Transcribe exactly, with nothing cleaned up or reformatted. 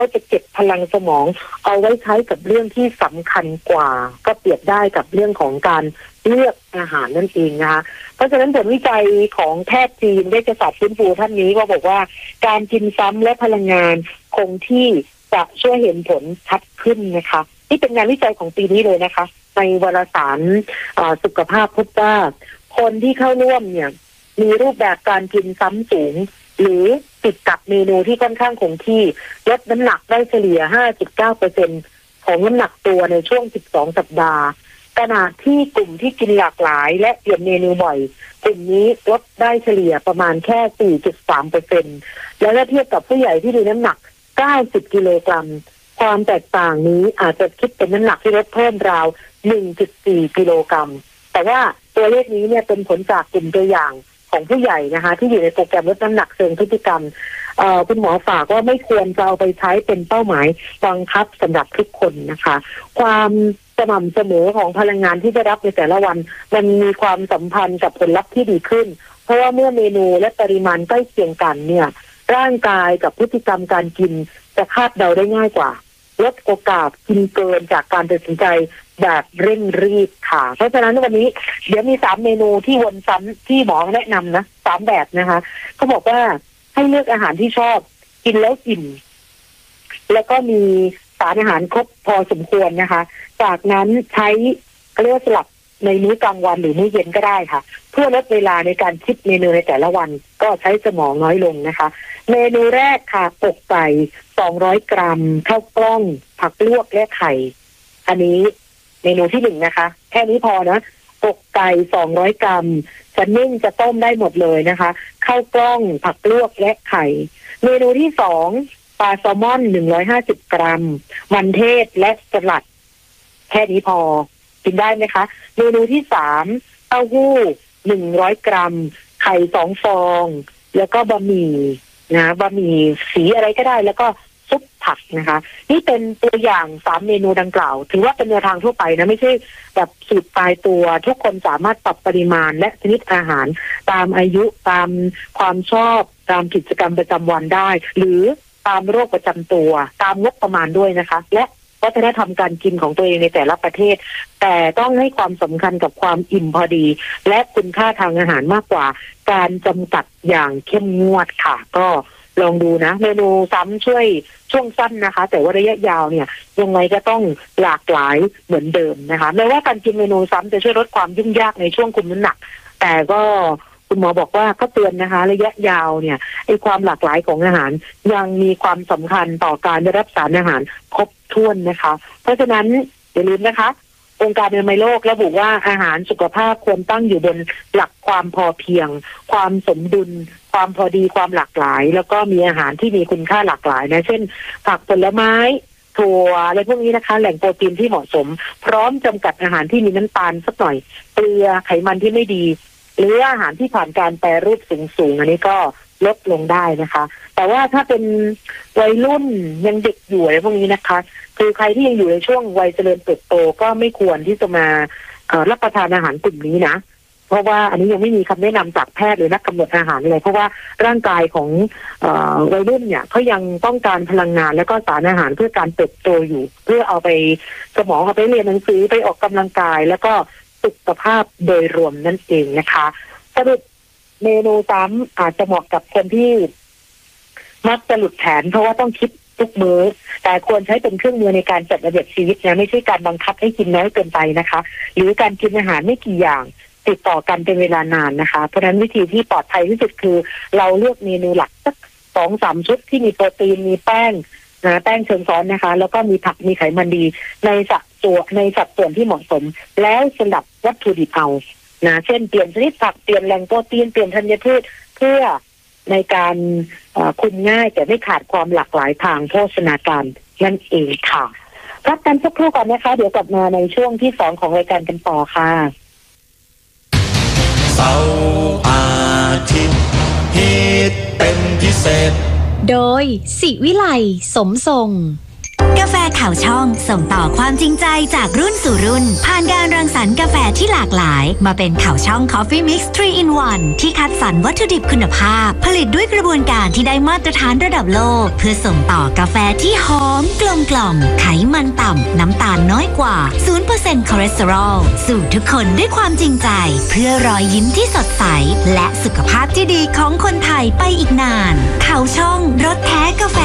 ก็จะเก็บพลังสมองเอาไว้ใช้กับเรื่องที่สำคัญกว่าก็เปรียบได้กับเรื่องของการเลือกอาหารนั่นเองนะคะเพราะฉะนั้นผลวิจัยของแพทย์จีนเวชศาสตร์ฟื้นฟูท่านนี้ก็บอกว่าการกินซ้ำและพลังงานคงที่จะช่วยเห็นผลชัดขึ้นนะคะนี่เป็นงานวิจัยของปีนี้เลยนะคะในวารสารสุขภาพพบว่าคนที่เข้าร่วมเนี่ยมีรูปแบบการกินซ้ำสูงหรือติดกับเมนูที่ค่อนข้างคงที่ลดน้ำหนักได้เฉลี่ย ห้าจุดเก้าเปอร์เซ็นต์ ของน้ำหนักตัวในช่วงสิบสองสัปดาห์ขณะที่กลุ่มที่กินหลากหลายและเปลี่ยนเมนูบ่อยกลุ่มนี้ลดได้เฉลี่ยประมาณแค่ สี่จุดสามเปอร์เซ็นต์ แล้วถ้าเทียบกับผู้ใหญ่ที่มีน้ำหนักเก้าสิบกิโลกรัมความแตกต่างนี้อาจจะคิดเป็นน้ำหนักที่ลดเพิ่มราว หนึ่งจุดสี่ กิโลกรัมแต่ว่าตัวเลขนี้เนี่ยเป็นผลจากกลุ่มตัวอย่างของผู้ใหญ่นะคะที่อยู่ในโปรแกรมลดน้ำหนักเชิงพฤติกรรมเอ่อคุณหมอฝากว่าไม่ควรจะเอาไปใช้เป็นเป้าหมายบังคับสำหรับทุกคนนะคะความสม่ำเสมอของพลังงานที่ได้รับในแต่ละวันมันมีความสัมพันธ์กับผลลัพธ์ที่ดีขึ้นเพราะว่าเมื่อเมนูและปริมาณใกล้เคียงกันเนี่ยร่างกายกับพฤติกรรมการกินจะคาดเดาได้ง่ายกว่าลดโอกาสกินเกินจากการตัดสินใจแบบเร่งรีบค่ะเพราะฉะนั้นวันนี้เดี๋ยวมีสามเมนูที่วนซ้ำที่หมอแนะนำนะสามแบบนะคะเขาบอกว่าให้เลือกอาหารที่ชอบกินแล้วอิ่มแล้วก็มีสารอาหารครบพอสมควรนะคะจากนั้นใช้เรียกว่าสลับในมื้อกลางวันหรือมื้อเย็นก็ได้ค่ะเพื่อลดเวลาในการคิดเมนูในแต่ละวันก็ใช้สมองน้อยลงนะคะเมนูแรกค่ะอกไก่สองร้อยกรัมข้าวกล้องผักลวกและไข่อันนี้เมนูที่หนึ่งนะคะแค่นี้พอนะอกไก่สองร้อยกรัมจะนึ่งจะต้มได้หมดเลยนะคะข้าวกล้องผักลวกและไข่เมนูที่สองปลาแซลมอนหนึ่งร้อยห้าสิบกรัมมันเทศและสลัดแค่นี้พอกินได้ไหมคะเมนูที่สามเต้าหู้หนึ่งร้อยกรัมไข่สองฟองแล้วก็บะหมี่นะบะหมี่สีอะไรก็ได้แล้วก็ซุปผักนะคะนี่เป็นตัวอย่างสามเมนูดังกล่าวถือว่าเป็นแนวทางทั่วไปนะไม่ใช่แบบสูตรตายตัวทุกคนสามารถปรับปริมาณและชนิดอาหารตามอายุตามความชอบตามกิจกรรมประจำวันได้หรือตามโรคประจำตัวตามงบประมาณด้วยนะคะและวัฒนธรรมการกินของตัวเองในแต่ละประเทศแต่ต้องให้ความสำคัญกับความอิ่มพอดีและคุณค่าทางอาหารมากกว่าการจำกัดอย่างเข้มงวดค่ะก็ลองดูนะเมนูซ้ำช่วยช่วงสั้นนะคะแต่ว่าระยะยาวเนี่ยยังไงก็ต้องหลากหลายเหมือนเดิมนะคะแม้ว่าการกินเมนูซ้ำจะช่วยลดความยุ่งยากในช่วงคุมน้ำหนักแต่ก็คุณหมอบอกว่าก็เตือนนะคะระยะยาวเนี่ยไอ้ความหลากหลายของอาหารยังมีความสำคัญต่อการได้รับสารอาหารครบถ้วนนะคะเพราะฉะนั้นอย่าลืมนะคะองค์การอนามัยโลกระบุว่าอาหารสุขภาพควรตั้งอยู่บนหลักความพอเพียงความสมดุลความพอดีความหลากหลายแล้วก็มีอาหารที่มีคุณค่าหลากหลายนะเช่นผักผลไม้ถั่วอะไรพวกนี้นะคะแหล่งโปรตีนที่เหมาะสมพร้อมจำกัดอาหารที่มีน้ำตาลสักหน่อยเกลือไขมันที่ไม่ดีหรืออาหารที่ผ่านการแปรรูปสูงๆอันนี้ก็ลดลงได้นะคะแต่ว่าถ้าเป็นวัยรุ่นยังเด็กอยู่อะไรพวกนี้นะคะคือใครที่ยังอยู่ในช่วงวัยเจริญเติบโตก็ไม่ควรที่จะมารับประทานอาหารกลุ่มนี้นะเพราะว่าอันนี้ยังไม่มีคำแนะนำจากแพทย์หรือนักกำหนดอาหารเลยเพราะว่าร่างกายของเอ่อวัยรุ่นเนี่ยเขายังต้องการพลังงานและก็สารอาหารเพื่อการเติบโตอยู่เพื่อเอาไปสมองเอาไปเรียนหนังสือไปออกกำลังกายแล้วก็สุขภาพโดยรวมนั่นเองนะคะสรุปเมนูซ้ำอาจจะเหมาะกับคนที่มักจะหลุดแผนเพราะว่าต้องคิดทุกมื้อแต่ควรใช้เป็นเครื่องมือในการจัดระเบียบชีวิตนะไม่ใช่การบังคับให้กินน้อยเกินไปนะคะหรือการกินอาหารไม่กี่อย่างติดต่อกันเป็นเวลานานนะคะเพราะฉะนั้นวิธีที่ปลอดภัยที่สุดคือเราเลือกเมนูหลักสักสองสามชุดที่มีโปรตีนมีแป้งนะแป้งเชิงซ้อนนะคะแล้วก็มีผักมีไขมันดีในสัดส่วนในสัดส่วนที่เหมาะสมแล้วสลับวัตถุดิบเอานะเช่นเปลี่ยนชนิดผักเปลี่ยนแหล่งโปรตีนเปลี่ยนธัญพืชเพื่อในการคุมง่ายแต่ไม่ขาดความหลากหลายทางโภชนาการนั่นเองค่ะพักกันสักครู่ก่อนนะคะเดี๋ยวกลับมาในช่วงที่สองของรายการกันต่อค่ะเสาร์อาทิตย์ฮิตเป็นพิเศษโดยศิวิไลสมทรงกาแฟข่าวช่องส่งต่อความจริงใจจากรุ่นสู่รุ่นผ่านการรังสรรค์กาแฟที่หลากหลายมาเป็นข่าวช่อง Coffee Mix ทรี in วัน ที่คัดสรรวัตถุดิบคุณภาพผลิตด้วยกระบวนการที่ได้มาตรฐานระดับโลกเพื่อส่งต่อกาแฟที่หอมกลมกล่อมไขมันต่ำน้ำตาลน้อยกว่า ศูนย์เปอร์เซ็นต์ คอเลสเตอรอลสู่ทุกคนด้วยความจริงใจเพื่อรอยยิ้มที่สดใสและสุขภาพที่ดีของคนไทยไปอีกนานข่าวช่องรสแท้กาแฟ